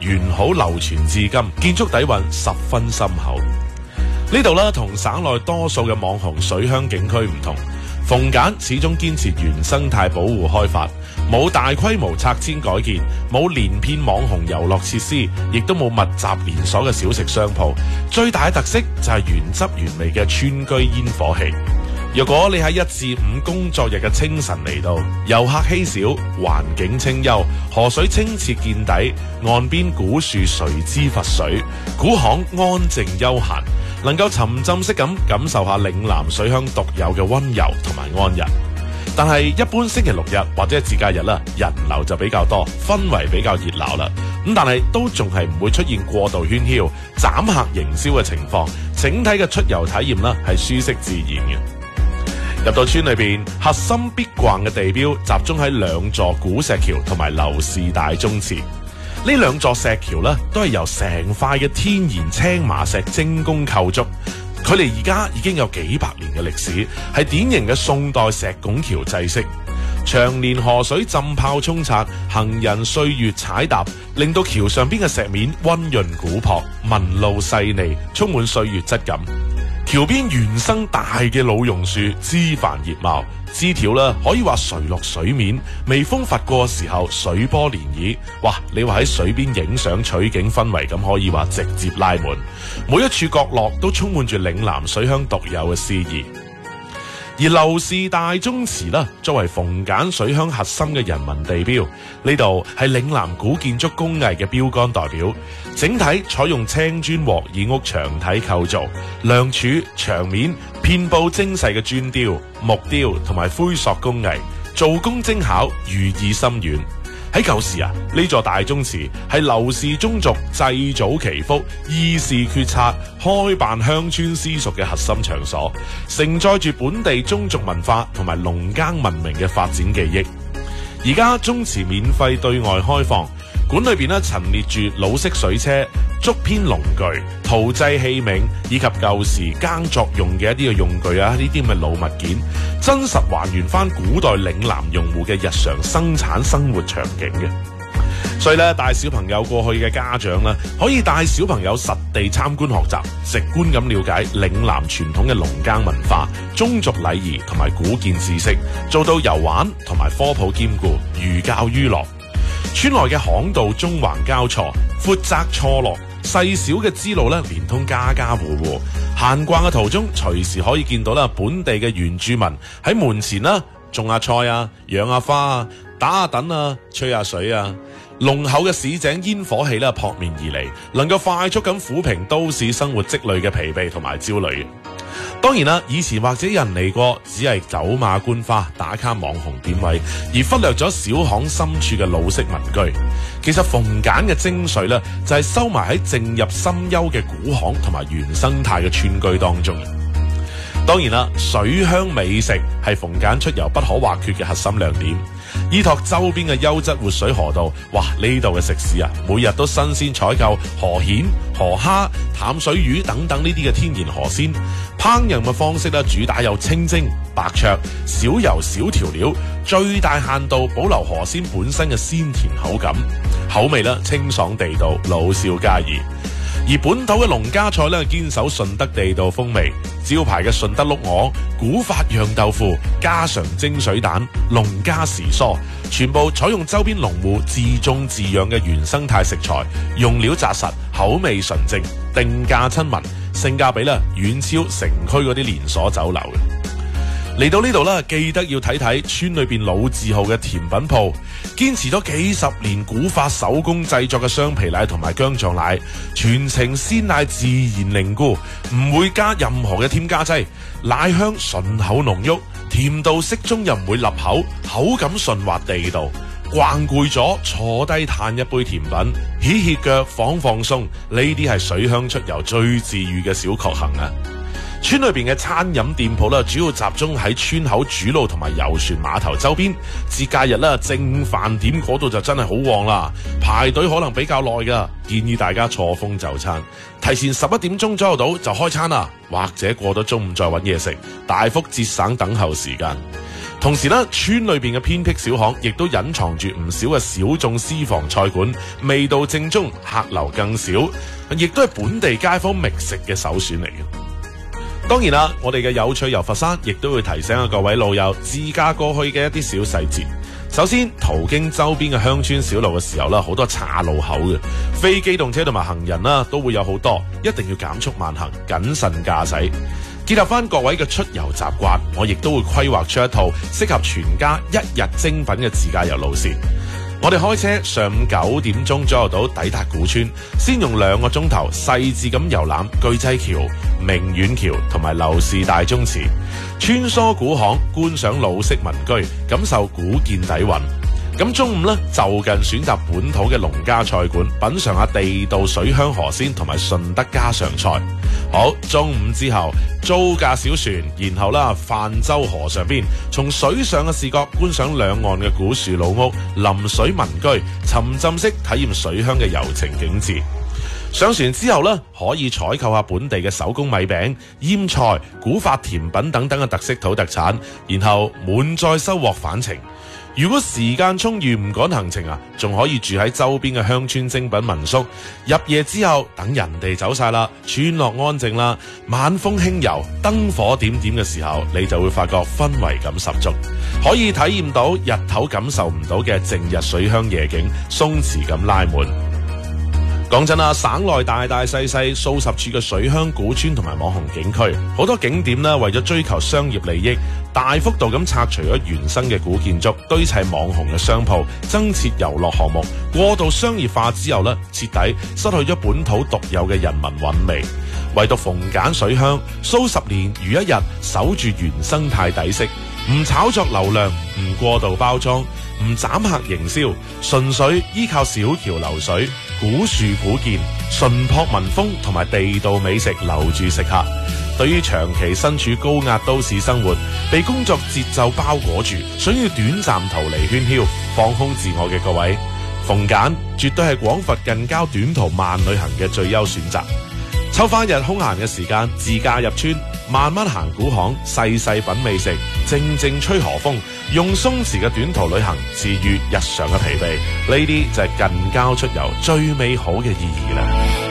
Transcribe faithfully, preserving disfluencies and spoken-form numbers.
完好流傳至今，建築底蘊十分深厚。呢度呢，同省內多數嘅網紅水鄉景區唔同，鳳簡始終堅持原生態保護開發，冇大規模拆遷改建，冇連片網紅遊樂設施，亦都冇密集連鎖嘅小食商鋪。最大嘅特色就係原汁原味嘅村居煙火氣。若果你喺一至五工作日嘅清晨嚟到，遊客稀少，環境清幽，河水清澈見底，岸邊古樹隨之拂水，古巷安靜悠閒，能夠沉浸式咁感受下嶺南水鄉獨有嘅溫柔同埋安逸。但係一般星期六日或者係節假日啦，人流就比較多，氛圍比較熱鬧啦。咁但係都仲係唔會出現過度喧囂、斬客營銷嘅情況，整體嘅出遊體驗啦係舒適自然嘅。入到村裏邊，核心必逛嘅地標集中喺兩座古石橋同埋劉氏大宗祠。呢兩座石橋呢，都係由成塊嘅天然青麻石精工構築，距離而家已經有幾百年嘅歷史，係典型嘅宋代石拱橋製式。長年河水浸泡沖刷，行人歲月踩踏，令到橋上邊嘅石面溫潤古樸，紋路細膩，充滿歲月質感。橋邊原生大嘅老榕樹枝繁葉茂，枝條啦可以話垂落水面，微風拂過嘅時候水波漣漪，哇！你話喺水邊影相取景氛圍咁，可以話直接拉滿，每一處角落都充滿住嶺南水鄉獨有嘅詩意。而劉氏大宗祠啦，作為鳳簡水鄉核心嘅人民地標，呢度係嶺南古建築工藝嘅標杆代表。整體採用青磚鑊耳屋牆體構造，梁柱、牆面遍佈精細嘅磚雕、木雕同埋灰塑工藝，做工精巧，寓意深遠。喺舊時啊，呢座大宗祠係劉氏宗族祭祖祈福、議事決策、開辦鄉村私塾嘅核心場所，承載住本地宗族文化同埋農耕文明嘅發展記憶。而家宗祠免費對外開放，館裏邊咧陳列住老式水車、竹編農具、陶製器皿以及舊時耕作用嘅一啲嘅用具啊，呢啲咁嘅老物件，真實還原翻古代嶺南用戶嘅日常生產生活場景嘅。所以咧，帶小朋友過去嘅家長啦，可以帶小朋友實地參觀學習，直觀咁了解嶺南傳統嘅農耕文化、宗族禮儀同埋古建知識，做到遊玩同埋科普兼顧，寓教於樂。村內嘅巷道縱橫交錯，闊窄錯落，細小嘅支路咧連通家家戶戶。閒逛嘅途中，隨時可以見到啦本地嘅原住民喺門前啦種下菜啊、養下花啊、打下躉啊、吹下水啊。濃厚嘅市井煙火氣咧撲面而嚟，能夠快速咁撫平都市生活積累嘅疲憊同埋焦慮。當然啦，以前或者有人嚟過，只係走馬觀花、打卡網紅點位，而忽略咗小巷深處嘅老式民居。其實鳳簡嘅精髓咧，就係收埋喺靜入深幽嘅古巷同埋原生態嘅村居當中。當然啦，水鄉美食係鳳簡出遊不可或缺嘅核心亮點。依託周邊嘅優質活水河道，哇！呢度嘅食肆啊，每日都新鮮採購河蜆、河蝦、淡水魚等等呢啲嘅天然河鮮。烹飪嘅方式咧，主打有清蒸、白灼、少油少調料，最大限度保留河鮮本身嘅鮮甜口感，口味咧清爽地道，老少皆宜。而本土嘅農家菜咧，堅守順德地道風味，招牌嘅順德碌鵝、古法釀豆腐、家常蒸水蛋、農家時蔬，全部採用周邊農戶自種自養嘅原生態食材，用料紮實，口味純正，定價親民，性價比咧遠超城區嗰啲連鎖酒樓嘅。嚟到呢度啦，記得要睇睇村裏邊老字號嘅甜品鋪，堅持咗幾十年古法手工製作嘅雙皮奶同埋薑撞奶，全程鮮奶自然凝固，唔會加任何嘅添加劑，奶香順口濃郁，甜度適中又唔會立口，口感順滑地道。逛攰咗，坐低嘆一杯甜品，歇歇腳，放放鬆，呢啲係水鄉出遊最治愈嘅小確幸啊！村裏邊嘅餐飲店鋪咧，主要集中喺村口主路同埋遊船碼頭周邊。節假日咧，正飯點嗰度就真係好旺啦，排隊可能比較耐噶，建議大家錯峰就餐，提前十一點鐘左右到就開餐啦，或者過咗中午再揾嘢食，大幅節省等候時間。 同時咧，村裏邊嘅偏僻小巷亦都隱藏住唔少嘅小眾私房菜館，味道正宗，客流更少，亦都係本地街坊覓食嘅首選嚟嘅。當然啦，我哋嘅有趣遊佛山亦都會提醒啊各位老友自駕過去嘅一啲小細節。首先，途經周邊嘅鄉村小路嘅時候啦，好多岔路口嘅，非機動車同埋行人啦都會有好多，一定要減速慢行，謹慎駕駛。結合翻各位嘅出遊習慣，我亦都會規劃出一套適合全家一日精品嘅自駕遊路線。我哋開車上午九點鐘左右到抵達古村，先用兩個鐘頭細緻咁遊覽巨濟橋、明遠橋同埋劉氏大宗祠，穿梭古巷，觀賞老式民居，感受古建底蘊。咁中午呢，就近選擇本土嘅農家菜館，品嘗下地道水鄉河鮮同埋順德家常菜。好，中午之後租架小船，然後啦泛舟河上邊，從水上嘅視角觀賞兩岸嘅古樹老屋、臨水民居，沉浸式體驗水鄉嘅柔情景致。上船之後呢，可以採購下本地嘅手工米餅、醃菜、古法甜品等等嘅特色土特產，然後滿載收穫返程。如果時間充裕唔趕行程啊，仲可以住喺周邊嘅鄉村精品民宿。入夜之後，等人哋走晒啦，村落安靜啦，晚風輕柔，燈火點點嘅時候，你就會發覺氛圍感十足，可以體驗到日頭感受唔到嘅靜日水鄉夜景，鬆弛感拉滿。講真啦，省內大大細細數十處嘅水鄉古村同埋網紅景區，好多景點呢，為咗追求商業利益，大幅度咁拆除咗原生嘅古建築，堆砌網紅嘅商鋪，增設遊樂項目，過度商業化之後呢，徹底失去咗本土獨有嘅人文韻味。唯獨逢簡水鄉，數十年如一日，守住原生態底色，唔炒作流量，唔過度包裝，唔斬客營銷，純粹依靠小橋流水、古樹古建、淳樸民風同埋地道美食留住食客。對於長期身處高壓都市生活，被工作節奏包裹住，想要短暫逃離喧囂、放空自我嘅各位，逢簡絕對係廣佛近郊短途慢旅行嘅最優選擇。抽翻日空閒嘅時間，自駕入村，慢慢行古巷，細細品美食，靜靜吹河風，用鬆弛嘅短途旅行治愈日常嘅疲憊，呢啲就係近郊出遊最美好嘅意義啦。